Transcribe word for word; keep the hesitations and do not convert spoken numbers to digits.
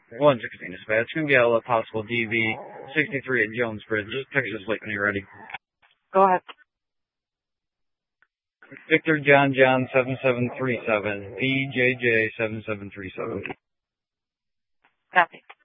one sixteen dispatch. Gonna be out of possible D V sixty-three at Jones Bridge. Texas Lake when you're ready. Go ahead. Victor John John seven seven three seven. B J J seven seven three seven. Copy.